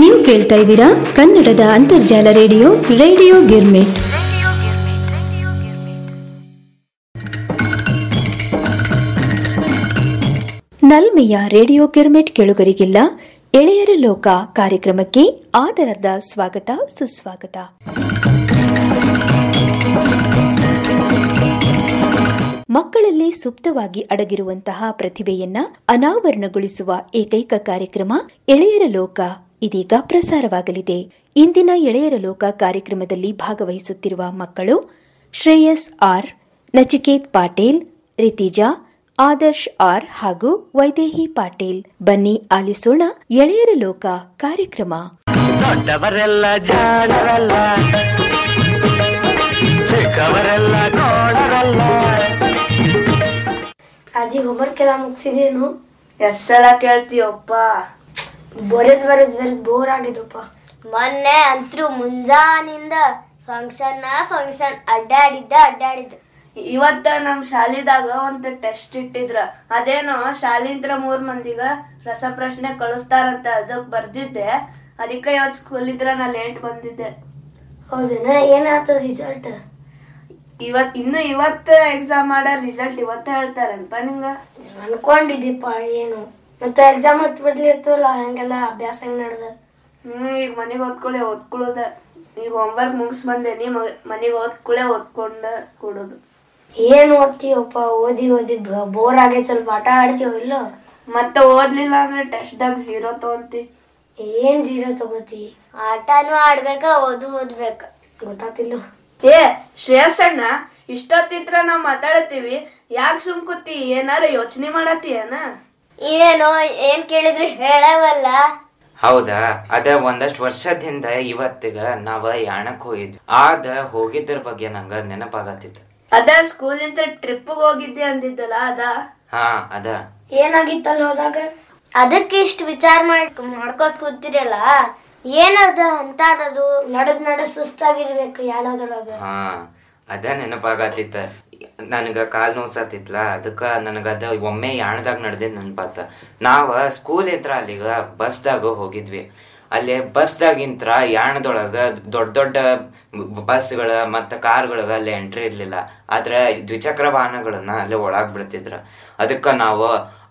ನೀವು ಕೇಳ್ತಾ ಇದ್ದೀರಾ ಕನ್ನಡದ ಅಂತರ್ಜಾಲ ರೇಡಿಯೋ ಗಿರ್ಮಿಟ್. ನಲ್ಮೆಯ ರೇಡಿಯೋ ಗಿರ್ಮಿಟ್ ಕೆಳುಗರಿಗಿಲ್ಲ ಎಳೆಯರ ಲೋಕ ಕಾರ್ಯಕ್ರಮಕ್ಕೆ ಆದರದ ಸ್ವಾಗತ ಸುಸ್ವಾಗತ. ಮಕ್ಕಳಲ್ಲಿ ಸುಪ್ತವಾಗಿ ಅಡಗಿರುವಂತಹ ಪ್ರತಿಭೆಯನ್ನ ಅನಾವರಣಗೊಳಿಸುವ ಏಕೈಕ ಕಾರ್ಯಕ್ರಮ ಎಳೆಯರ ಲೋಕ ಇದೀಗ ಪ್ರಸಾರವಾಗಲಿದೆ. ಇಂದಿನ ಎಳೆಯರ ಲೋಕ ಕಾರ್ಯಕ್ರಮದಲ್ಲಿ ಭಾಗವಹಿಸುತ್ತಿರುವ ಮಕ್ಕಳು ಶ್ರೇಯಸ್ ಆರ್, ನಚಿಕೇತ್ ಪಾಟೀಲ್, ರಿತಿಜಾ, ಆದರ್ಶ್ ಆರ್ ಹಾಗೂ ವೈದೇಹಿ ಪಾಟೀಲ್. ಬನ್ನಿ ಆಲಿಸೋಣ ಎಳೆಯರ ಲೋಕ ಕಾರ್ಯಕ್ರಮ. ದೊಡ್ಡವರೆಲ್ಲ ಜಾಣರಲ್ಲ, ಚಿಕ್ಕವರೆಲ್ಲ ನೋಡರಲ್ಲ. ಅಜ್ಜಿ ಹೋಮ್ವರ್ಕ್ ಎಲ್ಲ ಮುಗಿಸಿದೇನು? ಎಷ್ಟೆಲ್ಲ ಕೇಳ್ತೀಯಪ್ಪ? ಬರೆದ್ ಬೋರ್ ಆಗಿದಪ್ಪ. ಮೊನ್ನೆ ಅಂತೂ ಮುಂಜಾನಿಂದ ಫಂಕ್ಷನ್ ಅಡ್ಡಾಡಿದ್ದ. ಇವತ್ತ ನಮ್ ಶಾಲಿದಾಗ ಒಂದ್ ಟೆಸ್ಟ್ ಇಟ್ಟಿದ್ರ. ಅದೇನೋ ಶಾಲಿಂತ್ರ 3 ಮಂದಿಗ ರಸಪ್ರಶ್ನೆ ಕಳಿಸ್ತಾರಂತ, ಅದಕ್ ಬರ್ದಿದ್ದೆ. ಅದಕ್ಕೆ ಇವತ್ ಸ್ಕೂಲ್ ಇದ್ರ ನಾ ಲೇಟ್ ಬಂದಿದ್ದೆ. ಹೌದೇನ? ಏನಾಗ್ತದ ರಿಸಲ್ಟ್? ಇವತ್ತ ಎಕ್ಸಾಮ್ ಮಾಡೋ ರಿಸಲ್ಟ್ ಇವತ್ತ ಹೇಳ್ತಾರಲ್ಪ ನಿಂಗ? ಅನ್ಕೊಂಡಿದ್ದೀಪ. ಏನು ಮತ್ತೆ ಎಕ್ಸಾಮ್ ಹತ್ ಬಿಡ್ಲಿತ್ತಲ್ಲ, ಹಂಗೆಲ್ಲ ಅಭ್ಯಾಸ ಹೆಂಗ್ ನಡ್ದ? ಈಗ ಮನೆಗ್ ಓದ್ಕೊಳ್ಳೋದ. ಈಗ ಹೋಮ್ವರ್ಕ್ ಮುಗಿಸ್ ಬಂದೆ. ನೀ ಮನೆಗ್ ಓದ್ಕೊಂಡ ಕೊಡೋದು. ಏನ್ ಓದ್ತೀವಪ್ಪ? ಓದಿ ಬೋರ್ ಆಗೈತ್. ಸ್ವಲ್ಪ ಆಟ ಆಡ್ತೀವ ಇಲ್ಲ? ಮತ್ತೆ ಓದ್ಲಿಲ್ಲ ಅಂದ್ರೆ ಟೆಸ್ಟ್ದಾಗ 0 ತಗೊಂತಿ. ಏನ್ 0 ತಗೋತಿ? ಆಟನೂ ಆಡ್ಬೇಕ, ಓದ್ಬೇಕ. ಗೊತ್ತಾತಿಲ್ಲ. ಏ ಶ್ರೇಯಸಣ್ಣ, ಇಷ್ಟೊತ್ತಿತ್ರ ನಾವ್ ಮಾತಾಡತ್ತೀವಿ, ಯಾಕೆ ಸುಮ್ಕುತ್ತಿ? ಏನಾರ ಯೋಚನೆ ಮಾಡತ್ತೀಯನ? ಇವೇನೋ ಏನ್ ಕೇಳಿದ್ರು ಹೇಳವಲ್ಲ. ಹೌದಾ? ಅದ ಒಂದಷ್ಟು ವರ್ಷದಿಂದ ಇವತ್ತಿಗ ನಾವ ಯಾಣಕ್ ಹೋಗಿದ್ವಿ. ಹೋಗಿದ್ರ ಬಗ್ಗೆ ನಂಗ ನೆನಪಾಗತ್ತಿತ್ತು. ಅದ ಸ್ಕೂಲ್ ಇಂದ ಟ್ರಿಪ್ ಹೋಗಿದ್ದೆ ಅಂದಿದ್ದಲ್ಲ, ಅದ? ಹಾ, ಅದ. ಏನಾಗಿತ್ತಲ್ಲ ಹೋದಾಗ? ಅದಕ್ಕೆ ಇಷ್ಟ ವಿಚಾರ ಮಾಡ್ಕೋತ್ ಕೂತಿರಲ್ಲ, ಏನದ ಅಂತ? ಅದು ನಡ ಸುಸ್ತಾಗಿರ್ಬೇಕು ಯಾಣದೊಳಗ. ಹಾ, ಅದ ನೆನಪಾಗತ್ತಿತ್ತ. ನನಗ ಕಾಲ್ ನೋಸತ್ತಿತ್ಲ, ಅದಕ್ಕ ನನಗದ ಒಮ್ಮೆ ಯಾಣದಾಗ ನಡೆದಿದ್ ನೆನಪಾತ. ನಾವ ಸ್ಕೂಲ್ ಇದ್ರ ಅಲ್ಲಿಗ ಬಸ್ದಾಗ ಹೋಗಿದ್ವಿ. ಅಲ್ಲಿ ಬಸ್ದಾಗಿಂತ್ರ ಯಾಣದೊಳಗ ದೊಡ್ಡ ದೊಡ್ಡ ಬಸ್ಗಳ ಮತ್ತ ಕಾರ್ಗಳಗ ಅಲ್ಲಿ ಎಂಟ್ರಿ ಇರ್ಲಿಲ್ಲ. ಆದ್ರೆ ದ್ವಿಚಕ್ರ ವಾಹನಗಳನ್ನ ಅಲ್ಲಿ ಒಳಗ್ ಬಿಡ್ತಿದ್ರ. ಅದಕ್ಕ ನಾವು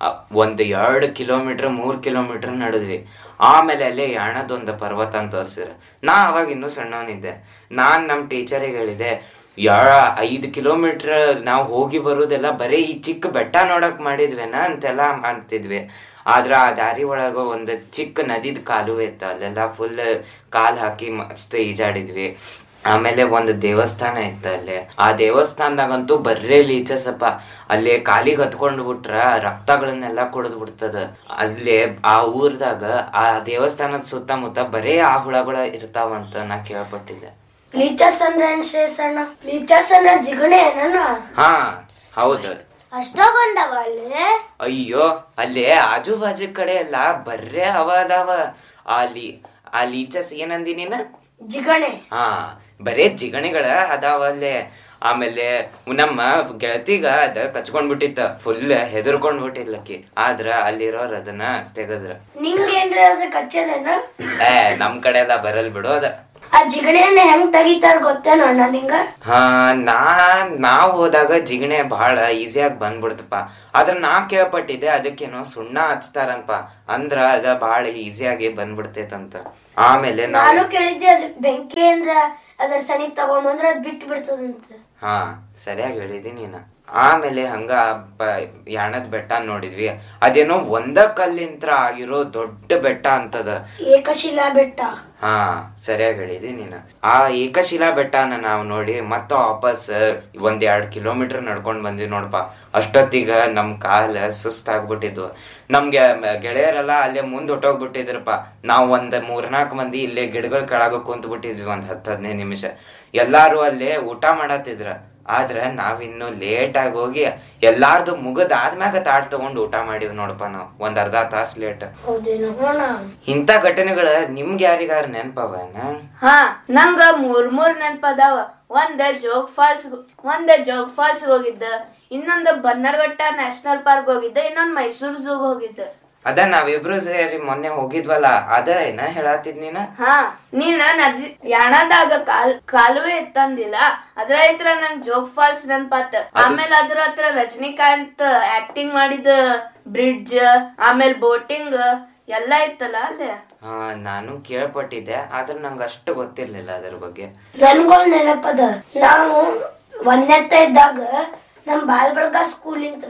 1-2 ಕಿಲೋಮೀಟರ್ 3 ಕಿಲೋಮೀಟರ್ ನಡೆದ್ವಿ. ಆಮೇಲೆ ಅಲ್ಲಿ ಯಾಣದೊಂದು ಪರ್ವತ ಅಂತ ತೋರಿಸಿದ್ರ. ನಾ ಅವಾಗ ಇನ್ನೂ ಸಣ್ಣವನಿದ್ದೆ. ನಾನ್ ನಮ್ ಟೀಚರಿಗೆ ಹೇಳಿದೆ, 5 ಕಿಲೋಮೀಟರ್ ನಾವು ಹೋಗಿ ಬರುದೆಲ್ಲ ಬರೀ ಈ ಚಿಕ್ಕ ಬೆಟ್ಟ ನೋಡಕ್ ಮಾಡಿದ್ವೇನ ಅಂತೆಲ್ಲ ಮಾಡ್ತಿದ್ವಿ. ಆದ್ರ ಆ ದಾರಿ ಒಳಗ ಒಂದ್ ಚಿಕ್ಕ ನದಿದ್ ಕಾಲುವೆ ಇತ್ತ. ಅಲ್ಲೆಲ್ಲ ಫುಲ್ ಕಾಲ್ ಹಾಕಿ ಮಸ್ತ್ ಈಜಾಡಿದ್ವಿ. ಆಮೇಲೆ ಒಂದು ದೇವಸ್ಥಾನ ಇತ್ತ. ಅಲ್ಲೇ ಆ ದೇವಸ್ಥಾನದಾಗಂತೂ ಬರ್ರೇ ಲೀಚಸಪ್ಪ. ಅಲ್ಲಿ ಕಾಲಿಗೆ ಹತ್ಕೊಂಡ್ ಬಿಟ್ರ ರಕ್ತಗಳನ್ನೆಲ್ಲ ಕುಡಿದ್ ಬಿಡ್ತದ. ಅಲ್ಲೇ ಆ ಊರ್ದಾಗ ಆ ದೇವಸ್ಥಾನದ ಸುತ್ತಮುತ್ತ ಬರೇ ಆ ಹುಳಗಳ ಇರ್ತಾವಂತ ನಾ ಕೇಳ್ಪಟ್ಟಿದ್ದೆ. ಲೀಚಸ್ ಅಂದ್ರೆ ಶ್ರೇಯಸಣ್ಣ? ಲೀಚಸ್ ಅಂದ್ರೆ ಜಿಗಣೆ? ಹಾ, ಹೌದು. ಅಷ್ಟೊಂದವ ಅಲ್ಲಿ? ಅಯ್ಯೋ, ಅಲ್ಲಿ ಆಜು ಬಾಜು ಕಡೆ ಎಲ್ಲ ಬರ್ರೇ ಅದಾವ. ಆ ಲೀಚಸ್ ಏನಂದಿ ನೀನ? ಜಿಗಣೆ. ಹಾ, ಬರೇ ಜಿಗಣಿಗಳ ಅದಾವ ಅಲ್ಲೇ. ಆಮೇಲೆ ನಮ್ಮ ಗೆಳತಿಗ ಅದ ಕಚ್ಕೊಂಡ್ ಬಿಟ್ಟಿತ್ತ. ಫುಲ್ ಹೆದರ್ಕೊಂಡ್ ಬಿಟ್ಟಿಲ್ಲಕಿ. ಆದ್ರ ಅಲ್ಲಿರೋರ್ ಅದನ್ನ ತೆಗದ್ರ. ನಿಂಗೇನ್ರ ಅದ ಕಚ್ಚದೇನ? ನಮ್ ಕಡೆ ಎಲ್ಲ ಬರಲ್ ಬಿಡು ಅದ. ಆ ಜಿಗಣೆಯನ್ನ ಹೆಂಗ್ ತೆಗಿತಾರ ಗೊತ್ತೇನೋ ಅಣ್ಣ ನಿಂಗ? ಹಾ, ನಾವ್ ಹೋದಾಗ ಜಿಗಣೆ ಬಹಳ ಈಸಿಯಾಗಿ ಬಂದ್ಬಿಡ್ತಪ್ಪ. ಆದ್ರ ನಾ ಕೇಳ್ಪಟ್ಟಿದ್ದೆ ಅದಕ್ಕೇನೋ ಸುಣ್ಣ ಹಚ್ತಾರಂತ. ಅಂದ್ರ ಅದ ಬಹಳ ಈಸಿಯಾಗಿ ಬಂದ್ಬಿಡ್ತೇತಂತ. ಆಮೇಲೆ ನಾನು ಕೇಳಿದ್ದೆ, ಅದ್ ಬೆಂಕಿ ಅಂದ್ರ ಅದ್ರ ಸನಿಪ್ ತಗೊಂಬಂದ್ರ ಅದ್ ಬಿಟ್ಟು ಬಿಡ್ತದಂತ. ಹಾ, ಸರಿಯಾಗಿ ಹೇಳಿದಿ ನೀನ. ಆಮೇಲೆ ಹಂಗ ಯಾಣದ್ ಬೆಟ್ಟ ನೋಡಿದ್ವಿ. ಅದೇನೋ ಒಂದ ಕಲ್ಲಿಂತ್ರ ಆಗಿರೋ ದೊಡ್ಡ ಬೆಟ್ಟ ಅಂತದ. ಏಕಶಿಲಾ ಬೆಟ್ಟ. ಹಾ, ಸರಿಯಾಗಿ ಹೇಳಿದಿ ನೀನ. ಆ ಏಕಶಿಲಾ ಬೆಟ್ಟನ ನಾವ್ ನೋಡಿ ಮತ್ತ ವಾಪಸ್ 1-2 ಕಿಲೋಮೀಟರ್ ನಡ್ಕೊಂಡ್ ಬಂದ್ವಿ ನೋಡಪ್ಪ. ಅಷ್ಟೊತ್ತಿಗ ನಮ್ ಕಾಲ ಸುಸ್ತಾಗ್ಬಿಟ್ಟಿದ್ವು. ನಮ್ಗೆ ಗೆಳೆಯರೆಲ್ಲ ಅಲ್ಲೇ ಮುಂದ್ ಹೊಟ್ಟೋಗ್ಬಿಟ್ಟಿದ್ರಪ್ಪ. ನಾವ್ 3-4 ಮಂದಿ ಇಲ್ಲೇ ಗಿಡಗಳ ಕೆಳಗ ಕುಂತ್ ಬಿಟ್ಟಿದ್ವಿ 10-15 ನಿಮಿಷ. ಎಲ್ಲಾರು ಅಲ್ಲೇ ಊಟ ಮಾಡತ್ತಿದ್ರ. ಆದ್ರ ನಾವಿನ್ನು ಲೇಟ್ ಆಗಿ ಹೋಗಿ ಎಲ್ಲಾರ್ದು ಮುಗದಾದ್ಮ್ಯಾಗ ತಾಟ್ ತಗೊಂಡ್ ಊಟ ಮಾಡಿವ್ ನೋಡಪ್ಪ. ನಾವ್ 1-ಅರ್ಧ ತಾಸ್ ಲೇಟ್. ಇಂತ ಘಟನೆಗಳ ನಿಮ್ಗೆ ಯಾರಿಗಾರ ನೆನಪವನ? ಹಾ, ನಂಗ 3 ನೆನಪದಾವ. ಒಂದ್ ಜೋಗ್ ಫಾಲ್ಸ್ ಹೋಗಿದ್ದ, ಇನ್ನೊಂದು ಬನ್ನರ್ಘಟ್ಟ ನ್ಯಾಷನಲ್ ಪಾರ್ಕ್ ಹೋಗಿದ್ದ, ಇನ್ನೊಂದ್ ಮೈಸೂರ್ ಝೂಗ್ ಹೋಗಿದ್ದ. ಅದ ನಾವಿಬ್ರು ಸೇರಿ ಮೊನ್ನೆ ಹೋಗಿದ್ವಲ್ಲ ಅದ ಏನ ಹೇಳತ್ತಿದ್ ನೀನ? ನೀನ ನದಿ ಯಾಣದಾಗ ಕಾಲುವೆ ಇತ್ತಂದಿಲ್ಲ, ಅದ್ರ ಹತ್ರ ನಂಗ್ ಜೋಗ್ ಫಾಲ್ಸ್ ನೆನ್ಪಾತ. ಆಮೇಲೆ ಅದ್ರ ಹತ್ರ ರಜನಿಕಾಂತ್ ಆಕ್ಟಿಂಗ್ ಮಾಡಿದ ಬ್ರಿಡ್ಜ್, ಆಮೇಲೆ ಬೋಟಿಂಗ್ ಎಲ್ಲಾ ಇತ್ತಲ್ಲ ಅಲ್ಲೇ. ನಾನು ಕೇಳ್ಪಟ್ಟಿದ್ದೆ, ಆದ್ರೆ ನಂಗ ಅಷ್ಟು ಗೊತ್ತಿರ್ಲಿಲ್ಲ ಅದ್ರ ಬಗ್ಗೆ. ನನ್ಗೊಂದ್ ನೆನಪದ, ನಾವು ಒಂದೆತ್ತ ಇದ್ದಾಗ ನಮ್ ಬಾಲ್ಬಳಗ ಸ್ಕೂಲ್ ಇಂತ್ರ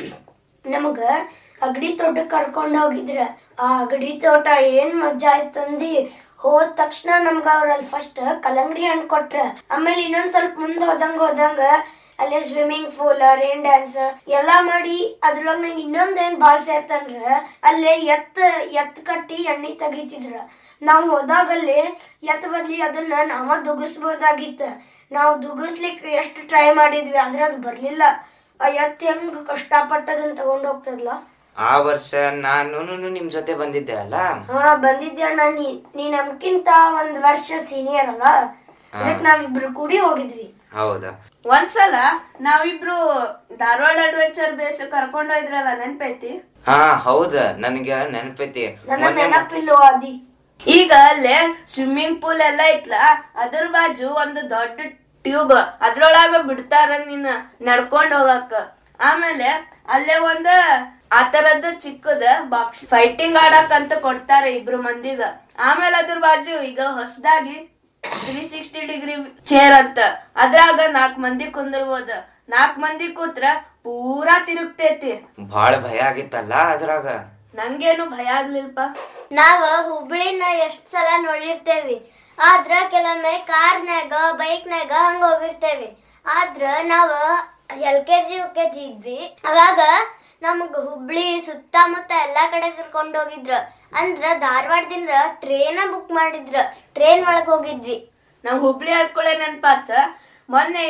ನಮಗ ಅಗಡಿ ತೋಟಕ್ ಕರ್ಕೊಂಡ್ ಹೋಗಿದ್ರ. ಆ ಅಗಡಿ ತೋಟ ಏನ್ ಮಜಾ ಆಯ್ತಂದಿ. ಹೋದ ತಕ್ಷಣ ನಮ್ಗ ಅವ್ರಲ್ಲಿ ಫಸ್ಟ್ ಕಲ್ಲಂಗಡಿ ಹಣ್ಣು ಕೊಟ್ರ. ಆಮೇಲೆ ಇನ್ನೊಂದ್ ಸ್ವಲ್ಪ ಮುಂದ್ ಹೋದಂಗ ಅಲ್ಲೇ ಸ್ವಿಮ್ಮಿಂಗ್ ಪೂಲ್, ರೈನ್ ಡ್ಯಾನ್ಸ್ ಎಲ್ಲಾ ಮಾಡಿ ಅದ್ರೊಳಗ ನಂಗೆ ಇನ್ನೊಂದೇನ್ ಬಾಳ್ ಸೇರ್ತಂದ್ರ ಅಲ್ಲೇ ಎತ್ ಕಟ್ಟಿ ಎಣ್ಣೆ ತೆಗಿತಿದ್ರ. ನಾವ್ ಹೋದಾಗಲ್ಲಿ ಎತ್ ಬದ್ಲಿ ಅದನ್ನ ನಾವ ದುಗಿಸ್ಬೋದಾಗಿತ್ತ. ನಾವು ದುಗಿಸ್ಲಿಕ್ಕೆ ಎಷ್ಟು ಟ್ರೈ ಮಾಡಿದ್ವಿ, ಆದ್ರೆ ಅದು ಬರ್ಲಿಲ್ಲ. ಆ ಎತ್ ಹೆಂಗ್ ಕಷ್ಟಪಟ್ಟದನ್ನ ತಗೊಂಡ್ ಹೋಗ್ತದಲ್ಲ. ಆ ವರ್ಷ ನಾನು ನಿಮ್ ಜೊತೆ ಬಂದಿದ್ದೆ ಅಲ್ಲ? ಬಂದಿದ್ದೆ ಅಣ್ಣ. ನೀ ನಮ್ಕಿಂತ ಒಂದ್ ವರ್ಷ ಸೀನಿಯರ್ ಅಲ್ಲ, ಅದಕ್ಕೆ ನಾವಿಬ್ರು ಕೂಡಿ ಹೋಗಿದ್ವಿ. ಹೌದಾ? ಒಂದ್ಸಲ ನಾವಿಬ್ರು ಧಾರವಾಡ ಅಡ್ವೆಂಚರ್ ಬೇಸ್ ಕರ್ಕೊಂಡ್ ಹೋಯ್ದ್ರಲ್ಲ, ನೆನ್ಪೈತಿ? ಹೌದ, ನನಗೆ ನೆನಪೈತಿ. ನನ್ನ ನೆನಪಿಲ್ಲೋ ಅದಿ. ಈಗ ಅಲ್ಲೇ ಸ್ವಿಮ್ಮಿಂಗ್ ಪೂಲ್ ಎಲ್ಲ ಐತ್ಲ, ಅದ್ರ ಬಾಜು ಒಂದು ದೊಡ್ಡ ಟ್ಯೂಬ್, ಅದ್ರೊಳಗ ಬಿಡ್ತಾರ ನೀನ್ ನಡ್ಕೊಂಡ್ ಹೋಗಕ್ಕ. ಆಮೇಲೆ ಅಲ್ಲೇ ಒಂದ ಆ ತರದ್ ಚಿಕ್ಕದ ಬಾಕ್ಸ್ ಫೈಟಿಂಗ್ ಆಡಕ್ ಅಂತ ಕೊಡ್ತಾರೆ ಇಬ್ರು ಮಂದಿಗ. ಆಮೇಲೆ ಅದ್ರ ಬಾಜು ಈಗ ಹೊಸದಾಗಿ 360 ಡಿಗ್ರಿ ಚೇರ್ ಅಂತ, ಅದ್ರಾಗ 4 ಮಂದಿ ಕುಂದಿರ್ಬೋದ. 4 ಮಂದಿ ಕೂತ್ರ ಪೂರಾ ತಿರುಗ್ತೈತಿ. ಬಾಳ ಭಯ ಆಗಿತ್ತಲ್ಲ ಅದ್ರಾಗ? ನಂಗೇನು ಭಯ ಆಗ್ಲಿಲ್ಪ. ನಾವ ಹುಬ್ಳಿನ ಎಷ್ಟ್ ಸಲ ನೋಡಿರ್ತೇವಿ, ಆದ್ರ ಕೆಲವೊಮ್ಮೆ ಕಾರ್ನ್ಯಾಗ ಬೈಕ್ನಾಗ ಹಂಗ ಹೋಗಿರ್ತೇವಿ. ಆದ್ರ ನಾವ LKG UKG ಇದ್ವಿ, ಅವಾಗ ನಮಗ ಹುಬ್ಳಿ ಸುತ್ತಮುತ್ತ ಎಲ್ಲಾ ಕಡೆ ಕರ್ಕೊಂಡ್ ಹೋಗಿದ್ರ. ಅಂದ್ರ ಧಾರವಾಡದಿಂದ ಟ್ರೇನ್ ಬುಕ್ ಮಾಡಿದ್ರ, ಟ್ರೇನ್ ಒಳಗ್ ಹೋಗಿದ್ವಿ. ನಾವ್ ಹುಬ್ಳಿ ಹಡ್ಕೊಳೆ ನೆನ್ಪಾತ. ಮೊನ್ನೆ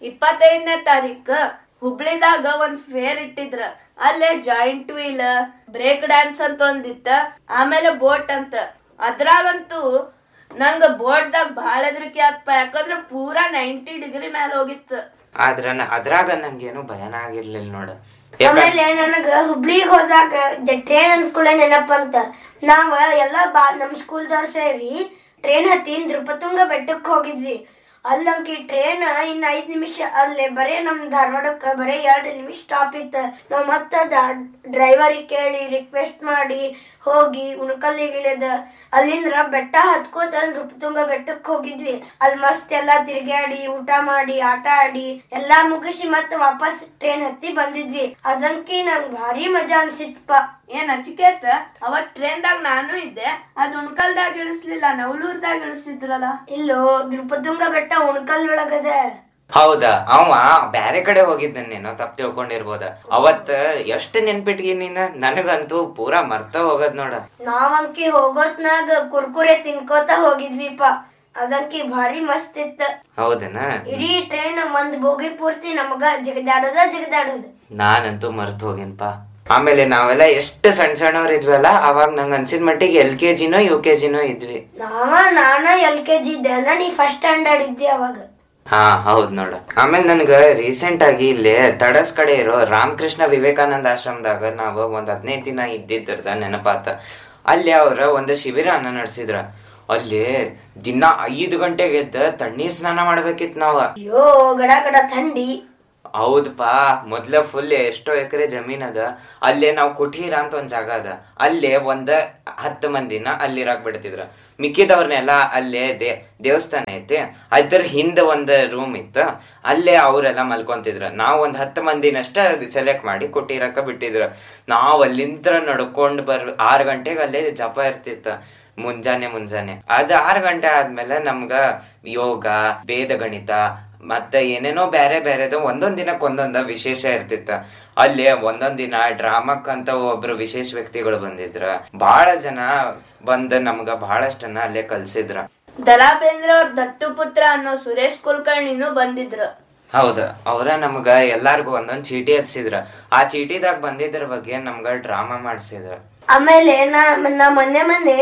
25ನೇ ತಾರೀಕು ಹುಬ್ಳಿದಾಗ ಒಂದ್ ಫೇರ್ ಇಟ್ಟಿದ್ರ. ಅಲ್ಲೇ ಜಾಯಿಂಟ್ ವೀಲ್, ಬ್ರೇಕ್ ಡ್ಯಾನ್ಸ್ ಅಂತ ಒಂದಿತ್ತ, ಆಮೇಲೆ ಬೋಟ್ ಅಂತ. ಅದ್ರಾಗಂತೂ ನಂಗ ಬೋಟ್ದಾಗ ಬಹಳ ಹೆದರಿಕೆ ಆತ್ಪ, ಯಾಕಂದ್ರ ಪೂರಾ 90 ಡಿಗ್ರಿ ಮ್ಯಾಲ ಹೋಗಿತ್ತು. ಆದ್ರ ಅದ್ರಾಗ ನಂಗೇನು ಭಯನ ಆಗಿರ್ಲಿಲ್ಲ ನೋಡ. ಆಮೇಲೆ ನನಗ ಹುಬ್ಳಿಗ್ ಹೋದಾಗ ಟ್ರೇನ್ ಅಂದ್ಕೂಳೆ ನೆನಪಂತ. ನಾವ ಎಲ್ಲಾ ನಮ್ ಸ್ಕೂಲ್ದವ್ರ ಸೇರಿ ಟ್ರೇನ್ ಹತ್ತಿ ನೃಪತುಂಗ ಬೆಟ್ಟಕ್ ಹೋಗಿದ್ವಿ. ಅಲ್ಲಂಕಿ ಟ್ರೇನ್ ಇನ್ನ 5 ನಿಮಿಷ ಅಲ್ಲೇ, ಬರೇ ನಮ್ ಧಾರವಾಡಕ್ಕ ಬರೇ 2 ನಿಮಿಷ ಸ್ಟಾಪ್ ಇತ್ತ. ನಾವ್ ಮತ್ತ ಡ್ರೈವರಿಗೆ ಕೇಳಿ ರಿಕ್ವೆಸ್ಟ್ ಮಾಡಿ ಹೋಗಿ ಉಣಕಲ್ಲಿಗಿಳಿದ ಅಲ್ಲಿಂದ್ರ ಬೆಟ್ಟ ಹತ್ಕೋತ ನೃಪತುಂಗ ಬೆಟ್ಟಕ್ ಹೋಗಿದ್ವಿ. ಅಲ್ಲಿ ಮಸ್ತ್ ಎಲ್ಲಾ ತಿರ್ಗಾಡಿ ಊಟ ಮಾಡಿ ಆಟ ಆಡಿ ಎಲ್ಲಾ ಮುಗಿಸಿ ಮತ್ತ ವಾಪಸ್ ಟ್ರೇನ್ ಹತ್ತಿ ಬಂದಿದ್ವಿ. ಅದಂಕಿ ನಂಗ್ ಭಾರಿ ಮಜಾ ಅನ್ಸಿತ್ಪ. ಏನ್ ಅಚಿಕೇತ, ಅವತ್ ಟ್ರೇನ್ದಾಗ ನಾನು ಇದ್ದೆ. ಅದ್ ಉಣ್ಕಲ್ದಾಗ ಇಳಿಸ್ಲಿಲ್ಲ, ನವಲೂರ್ದಾಗ ಇಳಿಸಿದ್ರಲ್ಲ. ಇಲ್ಲೋ, ನೃಪತುಂಗ ಬೆಟ್ಟ ಉಣ್ಕಲ್ ಒಳಗದ. ಹೌದಾ? ಅವ ಬ್ಯಾರೆ ಕಡೆ ಹೋಗಿದ್ದೇನೋ, ತಪ್ಪು ತಿಳ್ಕೊಂಡಿರ್ಬೋದ. ಅವತ್ ಎಷ್ಟು ನೆನ್ಪಿಟ್ಗಿ ನೀನ? ನನಗಂತೂ ಪೂರಾ ಮರ್ತ ಹೋಗದ್ ನೋಡ. ನಾವಂಕಿ ಹೋಗೋತ್ನಾಗ ಕುರ್ಕುರೆ ತಿನ್ಕೋತ ಹೋಗಿದ್ವಿಪ. ಅದಂಕಿ ಭಾರಿ ಮಸ್ತ್ ಇತ್ತ. ಹೌದನ? ಇಡೀ ಟ್ರೈನ್ ಒಂದ್ ಬೋಗಿ ಪೂರ್ತಿ ನಮಗ ಜಿಗದಾಡೋದು. ನಾನಂತೂ ಮರ್ತ ಹೋಗೇನ್ಪಾ. ಆಮೇಲೆ ನಾವೆಲ್ಲ ಎಷ್ಟು ಸಣ್ಣವ್ರ ಇದ್ವಲ್ಲ, ಅವಾಗ ನಂಗ ಅನ್ಸಿದ ಮಟ್ಟಿಗೆ LKG ನೋ UKG ನೋ ಇದ್ವಿ. ನಾನ LKG ಇದ್ದೆ, ನೀ ಫಸ್ಟ್ ಸ್ಟ್ಯಾಂಡರ್ಡ್ ಇದ್ದೆ ಅವಾಗ. ಹೌದ್ ನೋಡ. ಆಮೇಲೆ ನನ್ಗ ರೀಸೆಂಟ್ ಆಗಿ ಇಲ್ಲಿ ತಡಸ್ ಕಡೆ ಇರೋ ರಾಮಕೃಷ್ಣ ವಿವೇಕಾನಂದ ಆಶ್ರಮದಾಗ ನಾವ್ ಒಂದ್ 15 ದಿನ ಇದ್ದಿದ್ದ ನೆನಪಾತ. ಅಲ್ಲಿ ಅವ್ರ ಒಂದ್ ಶಿಬಿರನ ನಡೆಸಿದ್ರ. ಅಲ್ಲಿ ದಿನ 5 ಗಂಟೆಗೆ ಎದ್ದ ತಣ್ಣೀರ್ ಸ್ನಾನ ಮಾಡ್ಬೇಕಿತ್ ನಾವ. ಅಯ್ಯೋ, ಗಡ ಗಡ ಥಂಡಿ. ಹೌದಪಾ. ಮೊದ್ಲ ಫುಲ್ ಎಷ್ಟೋ ಎಕರೆ ಜಮೀನ್ ಅದ. ಅಲ್ಲೇ ನಾವ್ ಕುಟೀರ ಅಂತ ಒಂದ್ ಜಾಗ ಅದ, ಅಲ್ಲೇ ಒಂದ್ 10 ಮಂದಿನ ಅಲ್ಲಿರಾಕ್ ಬಿಡ್ತಿದ್ರ. ಮಿಕ್ಕಿದವ್ರನ್ನೆಲ್ಲ ಅಲ್ಲೇ ದೇವಸ್ಥಾನ ಐತಿ, ಅದ್ರ ಹಿಂದ ಒಂದ್ ರೂಮ್ ಇತ್ತ, ಅಲ್ಲೇ ಅವ್ರೆಲ್ಲಾ ಮಲ್ಕೊಂತಿದ್ರ. ನಾವ್ ಒಂದ್ 10 ಮಂದಿನಷ್ಟ ಸೆಲೆಕ್ಟ್ ಮಾಡಿ ಕುಟೀರಕ್ಕ ಬಿಟ್ಟಿದ್ರ. ನಾವ್ ಅಲ್ಲಿಂದ ನಡ್ಕೊಂಡ್ 6 ಗಂಟೆಗೆ ಅಲ್ಲೇ ಜಪ ಇರ್ತಿತ್ತ, ಮುಂಜಾನೆ. ಅದ್ 6 ಗಂಟೆ ಆದ್ಮೇಲೆ ನಮ್ಗ ಯೋಗ, ವೇದ ಗಣಿತ ಮತ್ತೆ ಏನೇನೋ ಬೇರೆದು ಒಂದೊಂದ್ ದಿನಕ್ಕೆ ಒಂದೊಂದ ವಿಶೇಷ ಇರ್ತಿತ್ತ. ಅಲ್ಲಿ ಒಂದೊಂದ್ ದಿನ ಡ್ರಾಮಕ್ಕಂತ ಒಬ್ರು ವಿಶೇಷ ವ್ಯಕ್ತಿಗಳು ಬಂದಿದ್ರ. ಬಹಳ ಜನ ಬಂದ ನಮ್ಗ ಬಹಳಷ್ಟನ್ನ ಅಲ್ಲೇ ಕಲ್ಸಿದ್ರ. ದರಾ ಬೇಂದ್ರೆ ಅವ್ರ ದತ್ತು ಪುತ್ರ ಅನ್ನೋ ಸುರೇಶ್ ಕುಲಕರ್ಣಿನೂ ಬಂದಿದ್ರು. ಹೌದ, ಅವ್ರ ನಮ್ಗ ಎಲ್ಲಾರ್ಗು ಒಂದೊಂದ್ ಚೀಟಿ ಹಚ್ಚಿದ್ರ. ಆ ಚೀಟಿದಾಗ ಬಂದಿದ್ರ ಬಗ್ಗೆ ನಮ್ಗ ಡ್ರಾಮಾ ಮಾಡ್ಸಿದ್ರ. ಆಮೇಲೆ ನಾ ಮೊನ್ನೆ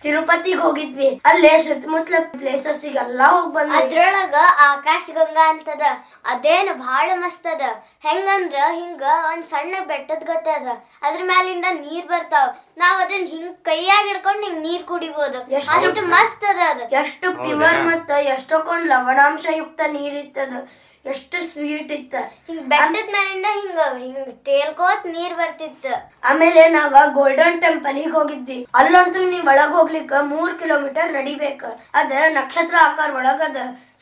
ತಿರುಪತಿಗೆ ಹೋಗಿದ್ವಿ. ಅಲ್ಲೇ ಸುತ್ತಮುತ್ತಲ ಪ್ಲೇಸಸ್ ಎಲ್ಲಾ ಹೋಗ್ ಬಂದ್ವಿ. ಅದ್ರೊಳಗ ಆಕಾಶ ಗಂಗಾ ಅಂತದ, ಅದೇನ್ ಬಹಳ ಮಸ್ತ್ ಅದ. ಹೆಂಗಂದ್ರ ಹಿಂಗ ಒಂದ್ ಸಣ್ಣ ಬೆಟ್ಟದ ಗತೆ ಅದ, ಅದ್ರ ಮ್ಯಾಲಿಂದ ನೀರ್ ಬರ್ತಾವ. ನಾವ್ ಅದನ್ನ ಹಿಂಗ್ ಕೈಯಾಗ ಹಿಡ್ಕೊಂಡ್ ಹಿಂಗ್ ನೀರ್ ಕುಡಿಬಹುದು. ಅಷ್ಟು ಮಸ್ತ್ ಅದ ಅದು. ಎಷ್ಟು ಪ್ಯೂರ್ ಮತ್ತ ಎಷ್ಟೊಂದ್ ಲವಣಾಂಶ ಯುಕ್ತ ನೀರ್ ಇತ್ತದ, ಎಷ್ಟು ಸ್ವೀಟ್ ಇತ್ತ. ಹಿಂಗ್ ಬೆಟ್ಟದ ಮ್ಯಾಲಿಂದ ಹಿಂಗ ಹಿಂಗ್ ತೇಲ್ಕೋತ್ ನೀರ್ ಬರ್ತಿತ್ತ. ಆಮೇಲೆ ನಾವ ಗೋಲ್ಡನ್ ಟೆಂಪಲ್ ಗೆ ಹೋಗಿದ್ವಿ. ಅಲ್ಲಂತೂ ನೀವ್ ಒಳಗ್ ಹೋಗ್ಲಿಕ್ಕ 3 ಕಿಲೋಮೀಟರ್ ನಡಿಬೇಕ. ಅದ ನಕ್ಷತ್ರ ಆಕಾರ ಒಳಗದ.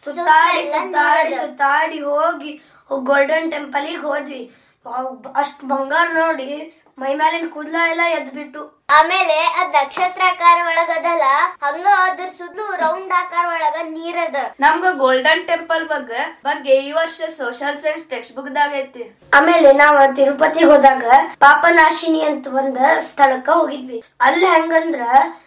ಸುತ್ತಾಡಿ ಹೋಗಿ ಗೋಲ್ಡನ್ ಟೆಂಪಲ್ ಗೆ ಹೋದ್ವಿ. ಅಷ್ಟ್ ಬಂಗಾರ ನೋಡಿ ಮೈ ಮೇಲಿನ ಕೂದ್ಲ ಎಲ್ಲ ಎದ್ಬಿಟ್ಟು. ಆಮೇಲೆ ಅದ್ ನಕ್ಷತ್ರಾಕಾರ ಒಳಗದಲ್ಲ, ಹಂಗ ಅದ್ರ ಸುತ್ತಲೂ ರೌಂಡ್ ಆಕಾರ ಒಳಗ ನೀರದ. ನಮ್ಗ ಗೋಲ್ಡನ್ ಟೆಂಪಲ್ ಬಗ್ಗೆ ಈ ವರ್ಷ ಸೋಷಿಯಲ್ ಸೈನ್ಸ್ ಟೆಕ್ಸ್ಟ್ ಬುಕ್ ದಾಗ ಐತಿ. ಆಮೇಲೆ ನಾವ್ ತಿರುಪತಿಗೆ ಹೋದಾಗ ಪಾಪನಾಶಿನಿ ಅಂತ ಒಂದ್ ಸ್ಥಳಕ್ಕ ಹೋಗಿದ್ವಿ. ಅಲ್ಲಿ ಹೆಂಗಂದ್ರ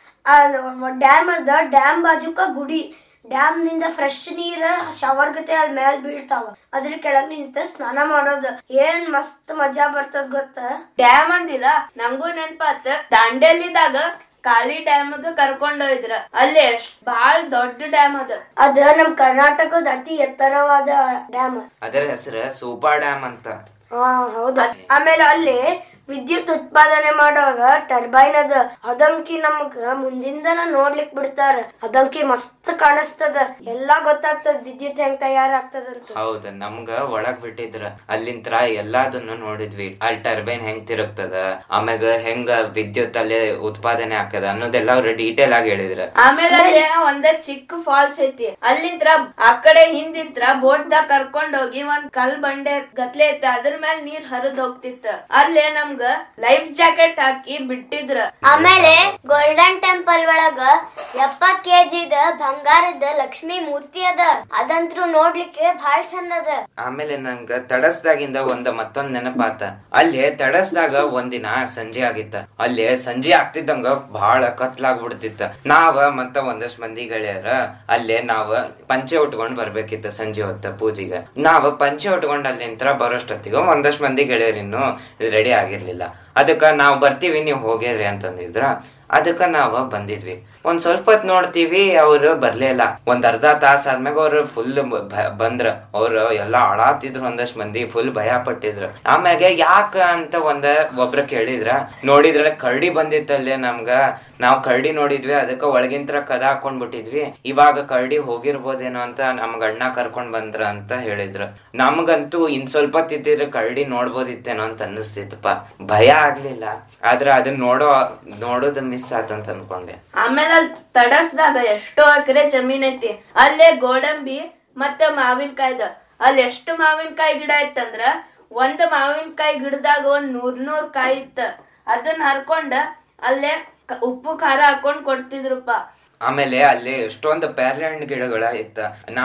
ಡ್ಯಾಮ್ ಅದ, ಡ್ಯಾಮ್ ಬಾಜುಕ ಗುಡಿ. ಡ್ಯಾಮ್ ನಿಂದ ಫ್ರೆಶ್ ನೀರ್ ಶವರ್ ಗತೆ ಅಲ್ಲಿ ಮ್ಯಾಲ್ ಬೀಳ್ತಾವ. ಅದ್ರ ಕೆಳಗ್ ನಿಂತ ಸ್ನಾನ ಮಾಡೋದು ಏನ್ ಮಸ್ತ್ ಮಜಾ ಬರ್ತದ ಗೊತ್ತ. ಡ್ಯಾಮ್ ಅಂದಿಲ್ಲ, ನಂಗೂ ನೆನ್ಪಾತ. ದಾಂಡೇಲಿದಾಗ ಕಾಳಿ ಡ್ಯಾಮ್ ಕರ್ಕೊಂಡೋಯ್ದ್ರ. ಅಲ್ಲಿ ಎಷ್ಟ್ ಬಾಳ್ ದೊಡ್ಡ ಡ್ಯಾಮ್ ಅದ ನಮ್ ಕರ್ನಾಟಕದ ಅತಿ ಎತ್ತರವಾದ ಡ್ಯಾಮ್. ಅದರ ಹೆಸರು ಸೂಪಾ ಡ್ಯಾಮ್ ಅಂತ. ಹೌದಾ. ಆಮೇಲೆ ಅಲ್ಲಿ ವಿದ್ಯುತ್ ಉತ್ಪಾದನೆ ಮಾಡೋಗ ಟರ್ಬೈನ್ ಅದ. ಅದಂಕಿ ನಮ್ಗ ಮುಂದಿಂದನ ನೋಡ್ಲಿಕ್ ಬಿಡ್ತಾರ. ಅದಂಕಿ ಮಸ್ತ್ ಕಾಣಿಸ್ತದ, ಎಲ್ಲಾ ಗೊತ್ತಾಗ್ತದ ವಿದ್ಯುತ್ ಹೆಂಗ್ ತಯಾರಾಗ್ತದಂತ. ಹೌದ, ನಮ್ಗ ಒಳಗ್ ಬಿಟ್ಟಿದ್ರ ಅಲ್ಲಿಂತ್ರ ಎಲ್ಲಾದನ್ನು ನೋಡಿದ್ವಿ. ಅಲ್ಲಿ ಟರ್ಬೈನ್ ಹೆಂಗ್ ತಿರುಗ್ತದ, ಆಮ್ಯಾಗ ಹೆಂಗ ವಿದ್ಯುತ್ ಅಲ್ಲಿ ಉತ್ಪಾದನೆ ಆಗ್ತದ ಅನ್ನೋದೆಲ್ಲ ಅವ್ರ ಡೀಟೇಲ್ ಆಗಿ ಹೇಳಿದ್ರ. ಆಮೇಲೆ ಒಂದ ಚಿಕ್ಕ ಫಾಲ್ಸ್ ಐತಿ. ಅಲ್ಲಿಂತ್ರ ಆ ಕಡೆ ಹಿಂದಿಂತ್ರ ಬೋಟ್ ದಾಗ ಕರ್ಕೊಂಡ್ ಹೋಗಿ ಒಂದ್ ಕಲ್ ಬಂಡೆ ಗತ್ಲೆ ಐತಿ, ಅದ್ರ ಮೇಲೆ ನೀರ್ ಹರಿದ್ ಹೋಗ್ತಿತ್ತ. ಅಲ್ಲೇ ನಮ್ಗ ಲೈಫ್ ಜಾಕೆಟ್ ಹಾಕಿ ಬಿಟ್ಟಿದ್ರ. ಆಮೇಲೆ ಗೋಲ್ಡನ್ ಟೆಂಪಲ್ ಒಳಗ 70 kg ಬಂಗಾರದ ಲಕ್ಷ್ಮಿ ಮೂರ್ತಿ ಅದ. ಅದಂತ್ರು ನೋಡ್ಲಿಕ್ಕೆ ಬಹಳ ಚಂದ ಅದ. ಆಮೇಲೆ ನಮ್ಗ ತಡಸ್ದಾಗಿಂದ ಮತ್ತೊಂದ್ ನೆನಪಾತ. ಅಲ್ಲಿ ತಡಸ್ದಾಗ ಒಂದಿನ ಸಂಜೆ ಆಗಿತ್ತ. ಅಲ್ಲಿ ಸಂಜೆ ಆಗ್ತಿದ್ದಂಗ ಬಹಳ ಕತ್ಲಾಗ್ಬಿಡ್ತಿತ್ತ. ನಾವ ಮತ್ತ ಒಂದಷ್ಟು ಮಂದಿ ಗೆಳೆಯರ ಅಲ್ಲೇ ನಾವ್ ಪಂಚೆ ಉಟ್ಕೊಂಡ್ ಬರ್ಬೇಕಿತ್ತ. ಸಂಜೆ ಹೊತ್ತ ಪೂಜೆಗೆ ನಾವ್ ಪಂಚೆ ಉಟ್ಕೊಂಡ್ ಅಲ್ಲಿಂತ್ರ ಬರೋಷ್ಟೊತ್ತಿಗೆ ಒಂದಷ್ಟು ಮಂದಿ ಗೆಳೆಯರಿನ್ನು ರೆಡಿ ಆಗಿರ್ಲಿಲ್ಲ. ಅದಕ್ಕ ನಾವ್ ಬರ್ತೀವಿ, ನೀವ್ ಹೋಗ್ಯಾರ್ರಿ ಅಂತಂದಿದ್ರ. ಅದಕ್ಕ ನಾವ ಬಂದಿದ್ವಿ. ಒಂದ್ ಸ್ವಲ್ಪ ಹೊತ್ ನೋಡ್ತೀವಿ, ಅವ್ರು ಬರ್ಲೇ ಇಲ್ಲ. ಒಂದ್ ಅರ್ಧ ತಾಸ ಆದ್ಮ್ಯಾಗ ಅವ್ರು ಫುಲ್ ಬಂದ್ರ. ಅವ್ರು ಎಲ್ಲಾ ಅಳಾತಿದ್ರು, ಒಂದಷ್ಟ್ ಮಂದಿ ಫುಲ್ ಭಯ ಪಟ್ಟಿದ್ರು. ಆಮ್ಯಾಗ ಯಾಕ ಅಂತ ಒಬ್ರ ಕೇಳಿದ್ರ. ನೋಡಿದ್ರ ಕರಡಿ ಬಂದಿತ್ತಲ್ಲೇ ನಮ್ಗ. ನಾವ್ ಕರಡಿ ನೋಡಿದ್ವಿ, ಅದಕ್ಕ ಒಳಗಿಂತ್ರ ಕದ ಹಾಕೊಂಡ್ ಬಿಟ್ಟಿದ್ವಿ. ಇವಾಗ ಕರಡಿ ಹೋಗಿರ್ಬೋದೇನೋ ಅಂತ ನಮ್ಗ ಅಣ್ಣ ಕರ್ಕೊಂಡ್ ಬಂದ್ರ ಅಂತ ಹೇಳಿದ್ರು. ನಮ್ಗಂತೂ ಇನ್ ಸ್ವಲ್ಪ ತಿದ್ದಿದ್ರೆ ಕರಡಿ ನೋಡ್ಬೋದಿತ್ತೇನೋ ಅಂತ ಅನ್ನಿಸ್ತಿತ್ತಪ್ಪ. ಭಯ ಆಗ್ಲಿಲ್ಲ, ಆದ್ರ ಅದನ್ನ ನೋಡೋದ್ ಮಿಸ್ ಆತಂತ ಅನ್ಕೊಂಡೆ. ಆಮೇಲೆ ಅಲ್ಲಿ ತಡಸ್ದಾಗ ಎಷ್ಟೋ ಎಕರೆ ಜಮೀನ್ ಐತಿ. ಅಲ್ಲೇ ಗೋಡಂಬಿ ಮತ್ತೆ ಮಾವಿನಕಾಯ್ದ. ಅಲ್ಲಿ ಎಷ್ಟು ಮಾವಿನಕಾಯಿ ಗಿಡ ಇತ್ತಂದ್ರ ಒಂದ್ ಮಾವಿನಕಾಯಿ ಗಿಡದಾಗ 100 ಕಾಯಿ ಇತ್ತ. ಅದನ್ನ ಹರ್ಕೊಂಡ ಅಲ್ಲೇ ಉಪ್ಪು ಖಾರ ಹಾಕೊಂಡ್ ಕೊಡ್ತಿದ್ರಪ್ಪ. ಆಮೇಲೆ ಅಲ್ಲಿ ಎಷ್ಟೊಂದು ಪೇರ್ಲೆ ಹಣ್ಣು ಗಿಡಗಳ ಇತ್ತ.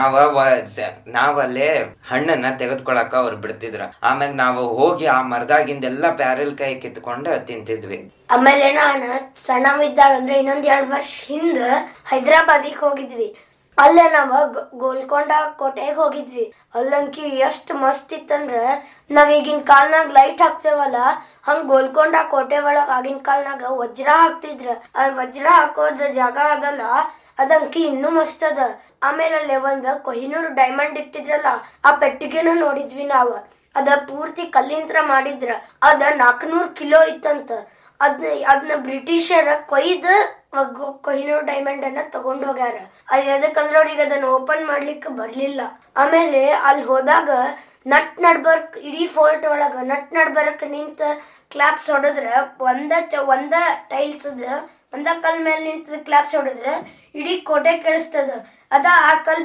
ನಾವಲ್ಲೇ ಹಣ್ಣನ್ನ ತೆಗೆದ್ಕೊಳಕ ಅವ್ರು ಬಿಡ್ತಿದ್ರ. ಆಮ್ಯಾಗ ನಾವು ಹೋಗಿ ಆ ಮರದಾಗಿಂದೆಲ್ಲಾ ಪ್ಯಾರಲ್ ಕಾಯಿ ಕಿತ್ಕೊಂಡ್ ತಿಂತಿದ್ವಿ. ಆಮೇಲೆ ನಾನು ಸಣ್ಣವಿದ್ದಾಗ ಅಂದ್ರೆ ಇನ್ನೊಂದ್ 2 ವರ್ಷ ಹಿಂದ ಹೈದರಾಬಾದಿಗೆ ಹೋಗಿದ್ವಿ. ಅಲ್ಲೇ ನಾವ ಗೋಲ್ಕೊಂಡ ಕೋಟೆಗೆ ಹೋಗಿದ್ವಿ. ಅಲ್ಲಂಕಿ ಎಷ್ಟ್ ಮಸ್ತ್ ಇತ್ತಂದ್ರ ನಾವ್ ಈಗಿನ ಕಾಲ್ನಾಗ ಲೈಟ್ ಹಾಕ್ತೇವಲ್ಲ, ಹಂಗ ಗೋಲ್ಕೊಂಡ ಕೋಟೆ ಒಳಗ ಆಗಿನ ಕಾಲ್ನಾಗ ವಜ್ರ ಹಾಕ್ತಿದ್ರ. ಆ ವಜ್ರ ಹಾಕೋದ ಜಾಗ ಅದಲ್ಲ, ಅದಂಕಿ ಇನ್ನೂ ಮಸ್ತ್ ಅದ. ಆಮೇಲೆ ಅಲ್ಲೇ ಕೊಹಿನೂರ್ ಡೈಮಂಡ್ ಇಟ್ಟಿದ್ರಲ್ಲ, ಆ ಪೆಟ್ಟಿಗೆನ ನೋಡಿದ್ವಿ ನಾವ್. ಅದ ಪೂರ್ತಿ ಕಲ್ಲಿಂತ್ರ ಮಾಡಿದ್ರ. ಅದ 400 ಕಿಲೋ ಇತ್ತಂತ. ಅದನ್ನ ಬ್ರಿಟಿಷರ ಕೊಯ್ದು ಕೊಹಿನೂರ್ ಡೈಮಂಡ್ ಅನ್ನ ತಗೊಂಡ್ ಹೋಗ್ಯಾರ. ಅದ್ ಎದಕ್ಕಂದ್ರ ಅವ್ರಿಗೆ ಅದನ್ನ ಓಪನ್ ಮಾಡ್ಲಿಕ್ಕೆ ಬರ್ಲಿಲ್ಲ. ಆಮೇಲೆ ಅಲ್ಲಿ ಹೋದಾಗ ನಟ್ ನಡ್ಬರ್ಕ್ ಇಡೀ ಫೋರ್ಟ್ ಒಳಗ ನಟ್ ನಡ್ಬರ್ಕ್ ನಿಂತ ಕ್ಲಾಪ್ಸ್ ಹೊಡೆದ್ರ ಒಂದ ಟೈಲ್ಸ್ ಒಂದ ಕಲ್ ಮೇಲೆ ನಿಂತ ಕ್ಲಾಪ್ಸ್ ಹೊಡೆದ್ರ ಇಡೀ ಕೋಟೆ ಕೇಳಿಸ್ತದ. ಅದ ಆ ಕಲ್